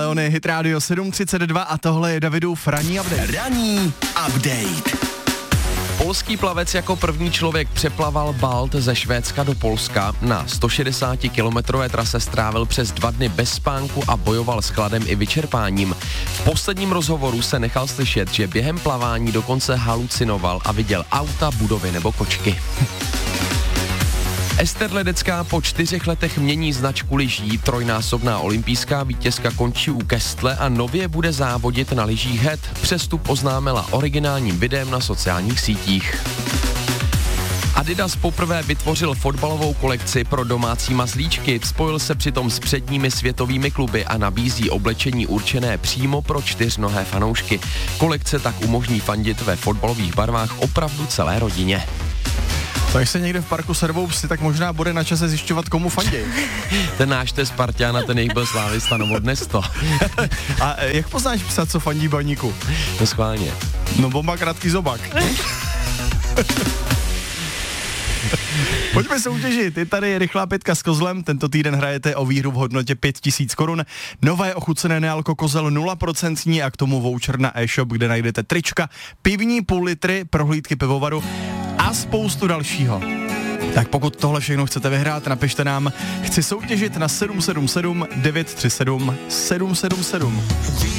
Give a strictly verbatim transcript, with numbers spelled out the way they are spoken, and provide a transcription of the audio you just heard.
Leony, Hit Radio sedm třicet dva a tohle je Davidův ranní update. Ranní update. Polský plavec jako první člověk přeplaval Balt ze Švédska do Polska. Na sto šedesát kilometrové trase strávil přes dva dny bez spánku a bojoval s chladem i vyčerpáním. V posledním rozhovoru se nechal slyšet, že během plavání dokonce halucinoval a viděl auta, budovy nebo kočky. Ester Ledecká po čtyřech letech mění značku lyží, trojnásobná olympijská vítězka končí u Kestle a nově bude závodit na lyžích Het. Přestup oznámila originálním videem na sociálních sítích. Adidas poprvé vytvořil fotbalovou kolekci pro domácí mazlíčky, spojil se přitom s předními světovými kluby a nabízí oblečení určené přímo pro čtyřnohé fanoušky. Kolekce tak umožní fandit ve fotbalových barvách opravdu celé rodině. Tak se někde v parku servou psy, tak možná bude na čase zjišťovat, komu fanděj. Ten náš test Spartiana, ten jich byl slávista, no dnes to. A jak poznáš psa, co fandí baníku? No schválně. No bomba krátký zobák. Pojďme soutěžit, je tady rychlá pětka s kozlem, tento týden hrajete o výhru v hodnotě pět tisíc korun, nové ochucené nealko kozel nula procent a k tomu voucher na e-shop, kde najdete trička, pivní půl litry, prohlídky pivovaru a spoustu dalšího. Tak pokud tohle všechno chcete vyhrát, napište nám, chci soutěžit na sedm sedm sedm devět tři sedm sedm sedm sedm.